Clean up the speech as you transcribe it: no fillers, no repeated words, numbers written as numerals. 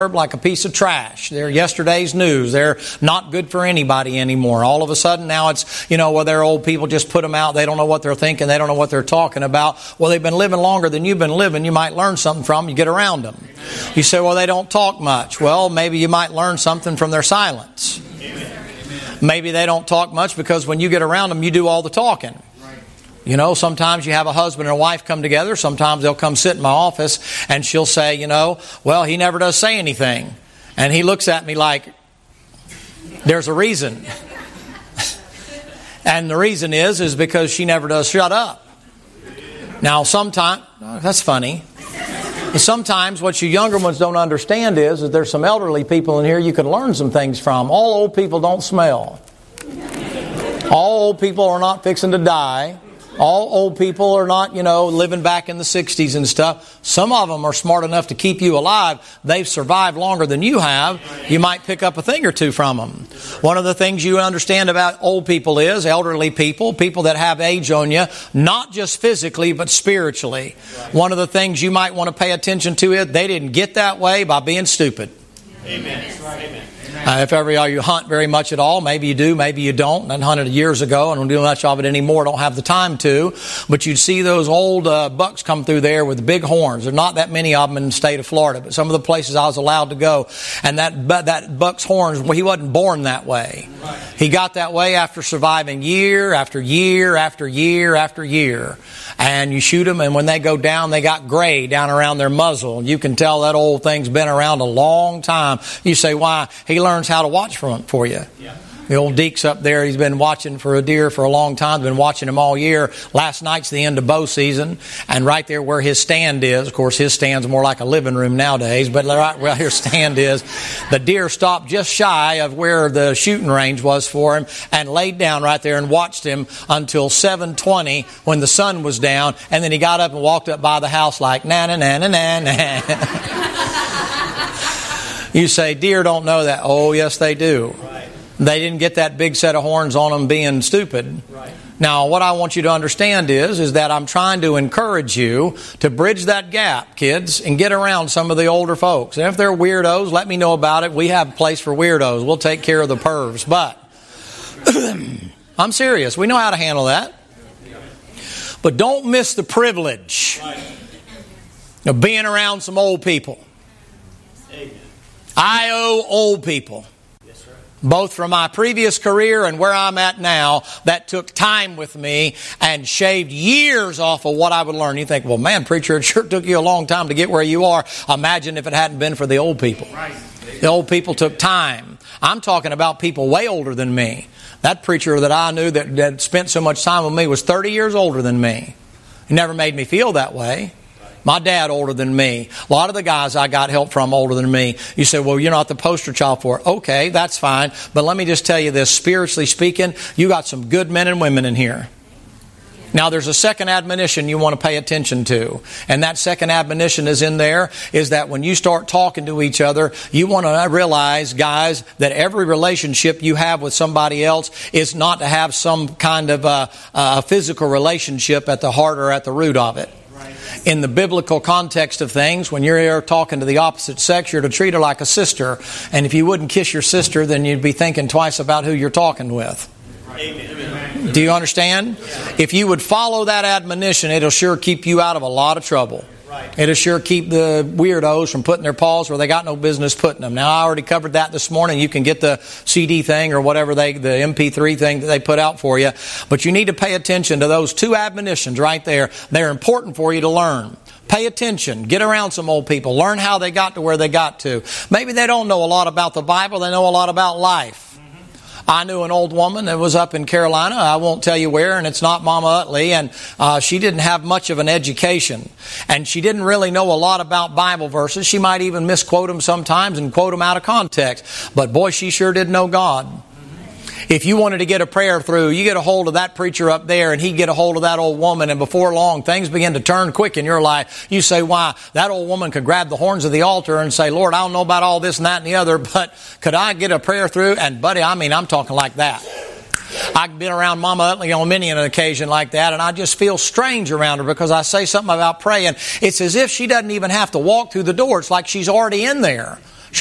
like a piece of trash. They're yesterday's news. They're not good for anybody anymore. All of a sudden now it's, well, they're old people, just put them out. They don't know what they're thinking. They don't know what they're talking about. Well, they've been living longer than you've been living. You might learn something from them. You get around them. You say, well, they don't talk much. Well, maybe you might learn something from their silence. Maybe they don't talk much because when you get around them, you do all the talking. Sometimes you have a husband and a wife come together. Sometimes they'll come sit in my office and she'll say, well, he never does say anything. And he looks at me like, there's a reason. And the reason is because she never does shut up. Now, sometimes, that's funny. Sometimes what you younger ones don't understand is there's some elderly people in here you can learn some things from. All old people don't smell. All old people are not fixing to die. All old people are not, living back in the 60s and stuff. Some of them are smart enough to keep you alive. They've survived longer than you have. You might pick up a thing or two from them. One of the things you understand about old people is, elderly people, people that have age on you, not just physically but spiritually. One of the things you might want to pay attention to is they didn't get that way by being stupid. Amen. Amen. If ever you hunt very much at all, maybe you do, maybe you don't. I hunted years ago and don't do much of it anymore. Don't have the time to. But you'd see those old bucks come through there with big horns. There are not that many of them in the state of Florida, but some of the places I was allowed to go. And that buck's horns, well, he wasn't born that way. He got that way after surviving year after year after year after year. And you shoot them, and when they go down, they got gray down around their muzzle. You can tell that old thing's been around a long time. You say, why? He learns how to watch for you. Yeah. The old Deke's up there, he's been watching for a deer for a long time, been watching him all year. Last night's the end of bow season, and right there where his stand is, of course his stand's more like a living room nowadays, but right where his stand is, the deer stopped just shy of where the shooting range was for him and laid down right there and watched him until 7:20 when the sun was down, and then he got up and walked up by the house like, na-na-na-na-na-na. You say, deer don't know that. Oh, yes, they do. Right. They didn't get that big set of horns on them being stupid. Right. Now, what I want you to understand is that I'm trying to encourage you to bridge that gap, kids, and get around some of the older folks. And if they're weirdos, let me know about it. We have a place for weirdos. We'll take care of the pervs. But I'm serious. We know how to handle that. But don't miss the privilege of being around some old people. I owe old people, both from my previous career and where I'm at now, that took time with me and shaved years off of what I would learn. You think, well, man, preacher, it sure took you a long time to get where you are. Imagine if it hadn't been for the old people. The old people took time. I'm talking about people way older than me. That preacher that I knew that spent so much time with me was 30 years older than me. He never made me feel that way. My dad older than me. A lot of the guys I got help from older than me. You say, well, you're not the poster child for it. Okay, that's fine. But let me just tell you this. Spiritually speaking, you got some good men and women in here. Now, there's a second admonition you want to pay attention to. And that second admonition is in there, is that when you start talking to each other, you want to realize, guys, that every relationship you have with somebody else is not to have some kind of a physical relationship at the heart or at the root of it. In the biblical context of things, when you're talking to the opposite sex, you're to treat her like a sister. And if you wouldn't kiss your sister, then you'd be thinking twice about who you're talking with. Amen. Do you understand? If you would follow that admonition, it'll sure keep you out of a lot of trouble. It'll sure keep the weirdos from putting their paws where they got no business putting them. Now, I already covered that this morning. You can get the CD thing or whatever the MP3 thing that they put out for you. But you need to pay attention to those two admonitions right there. They're important for you to learn. Pay attention. Get around some old people. Learn how they got to where they got to. Maybe they don't know a lot about the Bible. They know a lot about life. I knew an old woman that was up in Carolina. I won't tell you where, and it's not Mama Utley. And she didn't have much of an education. And she didn't really know a lot about Bible verses. She might even misquote them sometimes and quote them out of context. But boy, she sure did know God. If you wanted to get a prayer through, you get a hold of that preacher up there and he'd get a hold of that old woman, and before long things begin to turn quick in your life. You say, why? That old woman could grab the horns of the altar and say, Lord, I don't know about all this and that and the other, but could I get a prayer through? And buddy, I'm talking like that. I've been around Mama Utley on many an occasion like that, and I just feel strange around her because I say something about praying. It's as if she doesn't even have to walk through the door. It's like she's already in there.